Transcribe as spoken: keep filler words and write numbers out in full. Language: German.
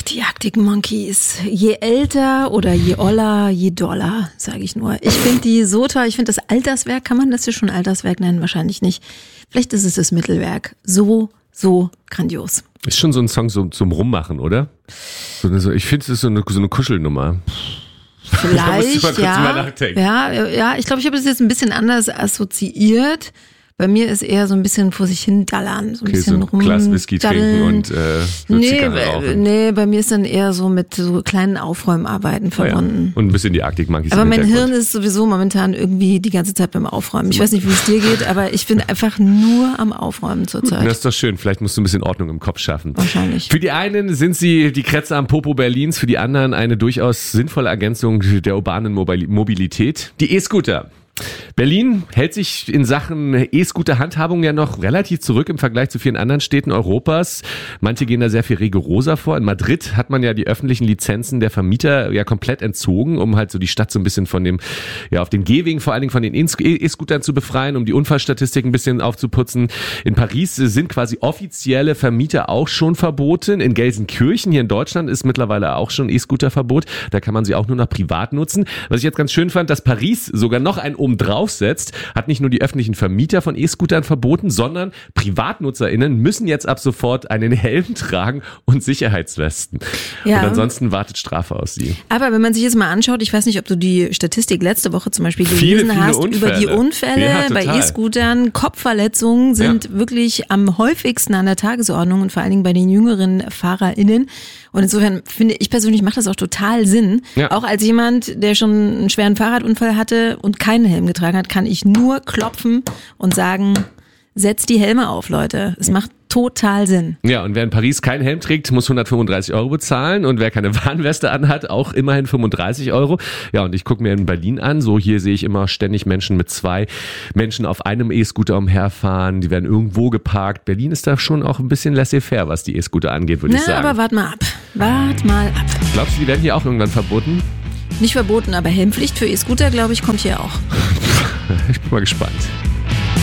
die Arctic Monkeys. Je älter oder je oller, je doller, sage ich nur. Ich finde die so toll. Ich finde das Alterswerk, kann man das hier schon Alterswerk nennen? Wahrscheinlich nicht. Vielleicht ist es das Mittelwerk. So, so grandios. Ist schon so ein Song so, zum Rummachen, oder? So, so, ich finde, es ist so eine, so eine Kuschelnummer. Vielleicht, ja. ja. Ja, ich glaube, ich habe das jetzt ein bisschen anders assoziiert. Bei mir ist eher so ein bisschen vor sich hin dallern, so ein okay, bisschen so ein rum. Glas Whisky trinken und äh, so nee, Zigarre rauchen. Nee, bei mir ist dann eher so mit so kleinen Aufräumarbeiten verbunden. Oh ja. Und ein bisschen die Arctic Monkeys. Aber mein Hirn ist sowieso momentan irgendwie die ganze Zeit beim Aufräumen. Ich weiß nicht, wie es dir geht, aber ich bin einfach nur am Aufräumen zurzeit. Das ist doch schön. Vielleicht musst du ein bisschen Ordnung im Kopf schaffen. Wahrscheinlich. Für die einen sind sie die Kretze am Popo Berlins, für die anderen eine durchaus sinnvolle Ergänzung der urbanen Mobilität. Die E-Scooter. Berlin hält sich in Sachen E-Scooter-Handhabung ja noch relativ zurück im Vergleich zu vielen anderen Städten Europas. Manche gehen da sehr viel rigoroser vor. In Madrid hat man ja die öffentlichen Lizenzen der Vermieter ja komplett entzogen, um halt so die Stadt so ein bisschen von dem, ja, auf den Gehwegen vor allen Dingen von den E-Scootern zu befreien, um die Unfallstatistik ein bisschen aufzuputzen. In Paris sind quasi offizielle Vermieter auch schon verboten. In Gelsenkirchen hier in Deutschland ist mittlerweile auch schon E-Scooter-Verbot. Da kann man sie auch nur noch privat nutzen. Was ich jetzt ganz schön fand, dass Paris sogar noch ein oben draufsetzt, hat nicht nur die öffentlichen Vermieter von E-Scootern verboten, sondern PrivatnutzerInnen müssen jetzt ab sofort einen Helm tragen und Sicherheitswesten. Ja. Und ansonsten wartet Strafe auf sie. Aber wenn man sich jetzt mal anschaut, ich weiß nicht, ob du die Statistik letzte Woche zum Beispiel gelesen viele, viele hast, Unfälle. über die Unfälle ja, bei E-Scootern, Kopfverletzungen sind ja. wirklich am häufigsten an der Tagesordnung und vor allen Dingen bei den jüngeren FahrerInnen. Und insofern finde ich persönlich, macht das auch total Sinn. Ja. Auch als jemand, der schon einen schweren Fahrradunfall hatte und keinen Helm getragen hat, kann ich nur klopfen und sagen, setzt die Helme auf, Leute. Es macht total Sinn. Ja, und wer in Paris keinen Helm trägt, muss hundertfünfunddreißig Euro bezahlen und wer keine Warnweste anhat, auch immerhin fünfunddreißig Euro. Ja, und ich gucke mir in Berlin an, so hier sehe ich immer ständig Menschen mit zwei Menschen auf einem E-Scooter umherfahren, die werden irgendwo geparkt. Berlin ist da schon auch ein bisschen laissez-faire, was die E-Scooter angeht, würde ich sagen. Na, aber wart mal ab. Wart mal ab. Glaubst du, die werden hier auch irgendwann verboten? Nicht verboten, aber Helmpflicht für E-Scooter, glaube ich, kommt hier auch. Ich bin mal gespannt.